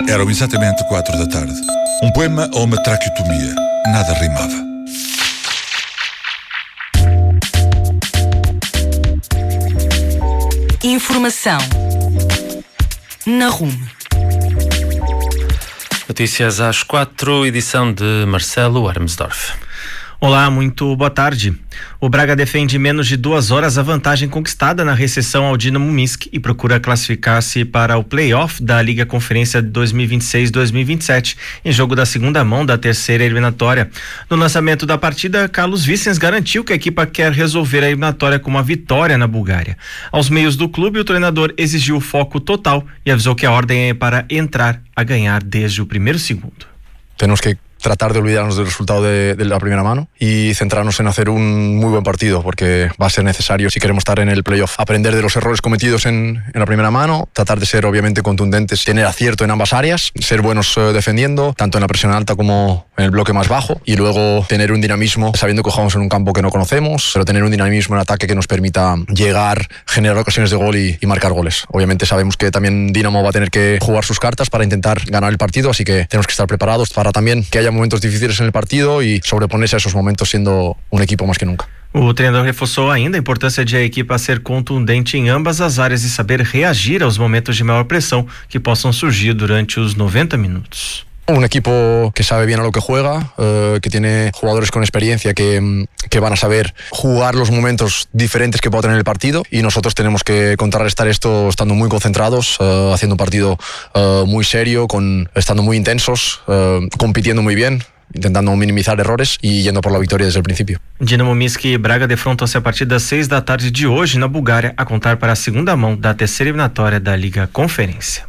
Eram exatamente 4 da tarde. Um poema ou uma traqueotomia. Nada rimava. Informação na RUM. Notícias às 4, edição de Marcelo Armsdorf. Olá, muito boa tarde. O Braga defende em menos de 2 horas a vantagem conquistada na recepção ao Dinamo Minsk e procura classificar-se para o play-off da Liga Conferência 2026-2027, em jogo da segunda mão da terceira eliminatória. No lançamento da partida, Carlos Vicens garantiu que a equipa quer resolver a eliminatória com uma vitória na Bulgária. Aos meios do clube, o treinador exigiu foco total e avisou que a ordem é para entrar a ganhar desde o primeiro segundo. Temos que tratar de olvidarnos del resultado de la primera mano y centrarnos en hacer un muy buen partido, porque va a ser necesario si queremos estar en el playoff. Aprender de los errores cometidos en la primera mano, tratar de ser obviamente contundentes, tener acierto en ambas áreas, ser buenos defendiendo, tanto en la presión alta como en el bloque más bajo, y luego tener un dinamismo, sabiendo que jugamos en un campo que no conocemos, pero tener un dinamismo en ataque que nos permita llegar, generar ocasiones de gol y marcar goles. Obviamente sabemos que también Dinamo va a tener que jugar sus cartas para intentar ganar el partido, así que tenemos que estar preparados para también que haya momentos difíciles en el partido y sobreponerse a esos momentos siendo un equipo más que nunca. O treinador reforçou ainda a importância de a equipa ser contundente em ambas as áreas e saber reagir aos momentos de maior pressão que possam surgir durante os 90 minutos. Un equipo que sabe bien a lo que juega, que tiene jugadores con experiencia que van a saber jugar los momentos diferentes que pueda tener el partido, y nosotros tenemos que contrarrestar esto estando muy concentrados, haciendo un partido muy serio, estando muy intensos, compitiendo muy bien, intentando minimizar errores e yendo por la victoria desde el principio. Dinamo Minsk e Braga defrontam-se a partir das 6 da tarde de hoje na Bulgária, a contar para a segunda mão da terceira eliminatória da Liga Conferência.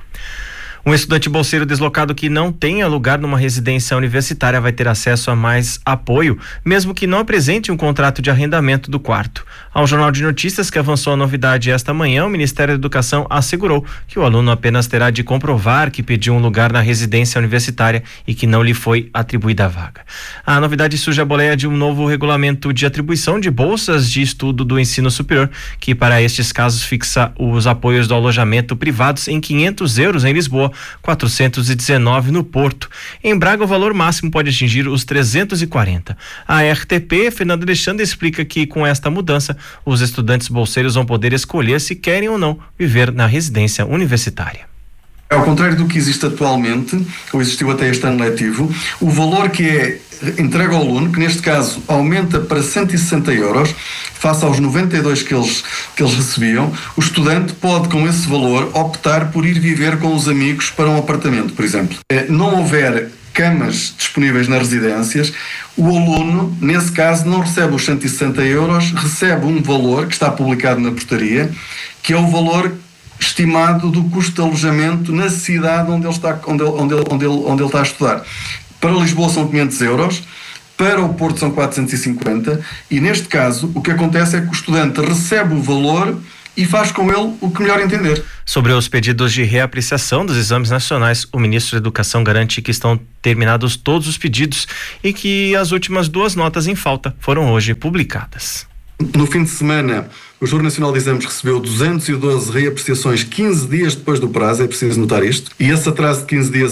Um estudante bolseiro deslocado que não tenha lugar numa residência universitária vai ter acesso a mais apoio, mesmo que não apresente um contrato de arrendamento do quarto. Ao Jornal de Notícias, que avançou a novidade esta manhã, o Ministério da Educação assegurou que o aluno apenas terá de comprovar que pediu um lugar na residência universitária e que não lhe foi atribuída a vaga. A novidade surge à boleia de um novo regulamento de atribuição de bolsas de estudo do ensino superior, que para estes casos fixa os apoios do alojamento privados em €500 em Lisboa, 419 no Porto. Em Braga, o valor máximo pode atingir os 340. A RTP, Fernando Alexandre, explica que com esta mudança, os estudantes bolseiros vão poder escolher se querem ou não viver na residência universitária. Ao contrário do que existe atualmente, ou existiu até este ano letivo, o valor que é entregue ao aluno, que neste caso aumenta para €160, face aos 92 que eles recebiam, o estudante pode, com esse valor, optar por ir viver com os amigos para um apartamento, por exemplo. Não houver camas disponíveis nas residências, o aluno, nesse caso, não recebe os €160, recebe um valor que está publicado na portaria, que é o valor estimado do custo de alojamento na cidade onde ele está a estudar. Para Lisboa são €500, para o Porto são 450, e neste caso o que acontece é que o estudante recebe o valor e faz com ele o que melhor entender. Sobre os pedidos de reapreciação dos exames nacionais, o ministro da Educação garante que estão terminados todos os pedidos e que as últimas 2 notas em falta foram hoje publicadas. No fim de semana, o Júri Nacional de Exames recebeu 212 reapreciações 15 dias depois do prazo, é preciso notar isto, e esse atraso de 15 dias